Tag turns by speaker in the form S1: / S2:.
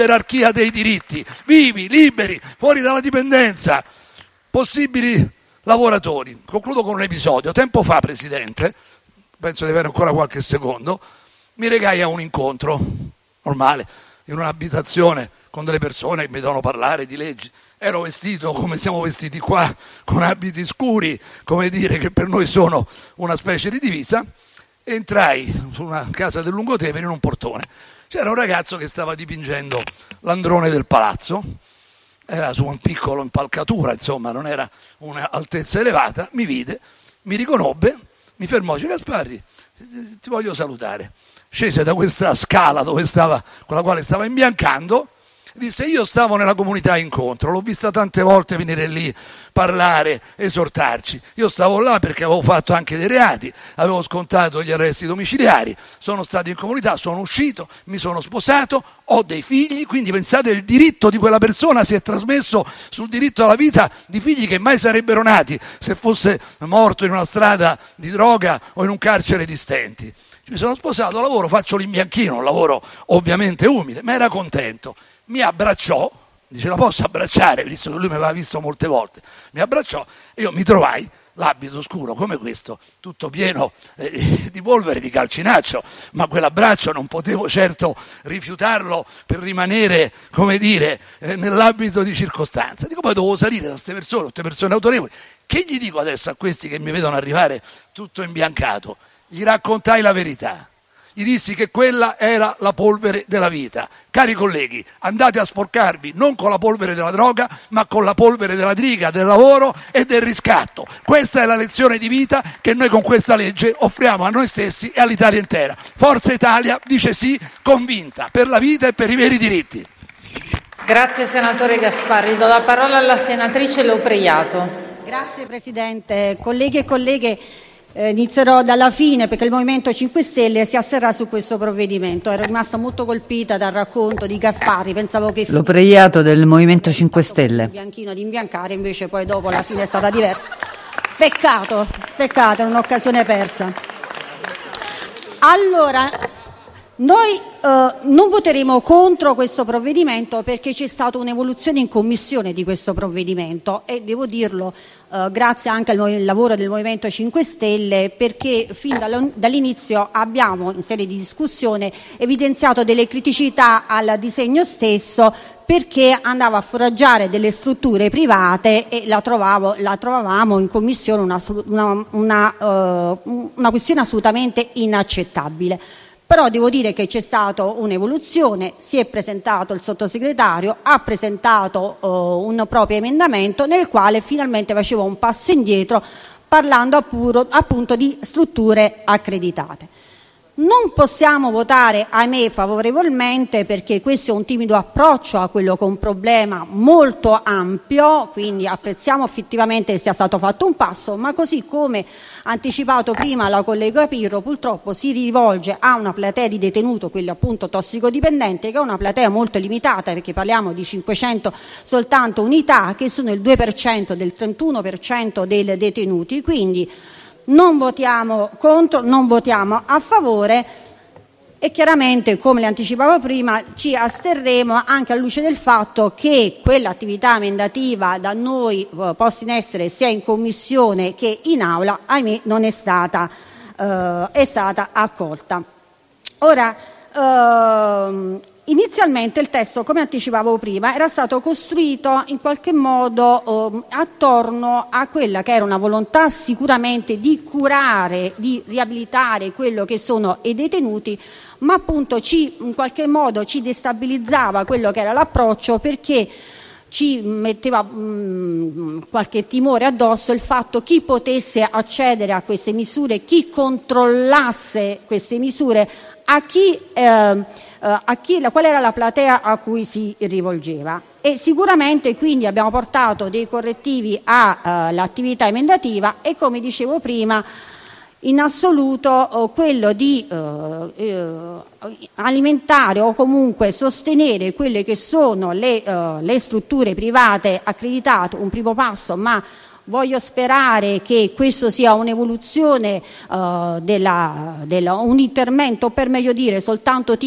S1: gerarchia dei diritti, vivi, liberi, fuori dalla dipendenza, possibili lavoratori. Concludo con un episodio. Tempo fa, Presidente, penso di avere ancora qualche secondo, mi regai a un incontro normale in un'abitazione con delle persone che mi dovevano parlare di leggi. Ero vestito come siamo vestiti qua, con abiti scuri, come dire, che per noi sono una specie di divisa. Entrai su una casa del Lungotevere in un portone. C'era un ragazzo che stava dipingendo l'androne del palazzo, era su un piccolo impalcatura, insomma, non era un'altezza elevata. Mi vide, mi riconobbe, mi fermò, dice: Gasparri, ti voglio salutare. Scese da questa scala con la quale stava imbiancando, disse: io stavo nella comunità incontro, l'ho vista tante volte venire lì, parlare, esortarci. Io stavo là perché avevo fatto anche dei reati, avevo scontato gli arresti domiciliari, sono stato in comunità, sono uscito, mi sono sposato, ho dei figli, quindi pensate, il diritto di quella persona si è trasmesso sul diritto alla vita di figli che mai sarebbero nati se fosse morto in una strada di droga o in un carcere di stenti. Mi sono sposato, lavoro, faccio l'imbianchino, un lavoro ovviamente umile, ma era contento. Mi abbracciò, dice: la posso abbracciare, visto che lui mi aveva visto molte volte. Mi abbracciò e io mi trovai l'abito scuro come questo, tutto pieno di polvere, di calcinaccio, ma quell'abbraccio non potevo certo rifiutarlo per rimanere, come dire, nell'abito di circostanza. Dico, poi dovevo salire da tutte persone autorevoli. Che gli dico adesso a questi che mi vedono arrivare tutto imbiancato? Gli raccontai la verità. Gli dissi che quella era la polvere della vita. Cari colleghi, andate a sporcarvi non con la polvere della droga, ma con la polvere della diga, del lavoro e del riscatto. Questa è la lezione di vita che noi con questa legge offriamo a noi stessi e all'Italia intera. Forza Italia dice sì, convinta, per la vita e per i veri diritti.
S2: Grazie senatore Gasparri. Do la parola alla senatrice Lopreiato.
S3: Grazie Presidente, colleghi e colleghe. Inizierò dalla fine perché il Movimento 5 Stelle si asterrà su questo provvedimento. Ero rimasta molto colpita dal racconto di Gasparri, pensavo che
S4: Lopreiato del Movimento 5 Stelle.
S3: Bianchino di imbiancare, invece poi dopo la fine è stata diversa. Peccato, è un'occasione persa. Allora, noi non voteremo contro questo provvedimento perché c'è stata un'evoluzione in commissione di questo provvedimento e devo dirlo grazie anche al lavoro del Movimento 5 Stelle, perché fin dall'inizio abbiamo in sede di discussione evidenziato delle criticità al disegno stesso, perché andava a foraggiare delle strutture private e la trovavamo in commissione una questione assolutamente inaccettabile. Però devo dire che c'è stata un'evoluzione, si è presentato il sottosegretario, ha presentato un proprio emendamento nel quale finalmente faceva un passo indietro parlando appunto di strutture accreditate. Non possiamo votare, ahimè, favorevolmente perché questo è un timido approccio a quello che è un problema molto ampio, quindi apprezziamo effettivamente che sia stato fatto un passo, ma così come anticipato prima la collega Pirro, purtroppo si rivolge a una platea di detenuto, quello appunto tossicodipendente, che è una platea molto limitata perché parliamo di 500 soltanto unità che sono il 2% del 31% dei detenuti, quindi non votiamo contro, non votiamo a favore e chiaramente, come le anticipavo prima, ci asterremo anche alla luce del fatto che quell'attività emendativa da noi posta in essere sia in commissione che in aula, ahimè, non è stata accolta. Ora, inizialmente il testo, come anticipavo prima, era stato costruito in qualche modo attorno a quella che era una volontà sicuramente di curare, di riabilitare quello che sono i detenuti, ma appunto in qualche modo ci destabilizzava quello che era l'approccio, perché ci metteva qualche timore addosso il fatto chi potesse accedere a queste misure, chi controllasse queste misure, qual era la platea a cui si rivolgeva. E sicuramente quindi abbiamo portato dei correttivi all'attività emendativa e, come dicevo prima, in assoluto quello di alimentare o comunque sostenere quelle che sono le strutture private accreditate, un primo passo, ma voglio sperare che questo sia un'evoluzione un intervento, per meglio dire soltanto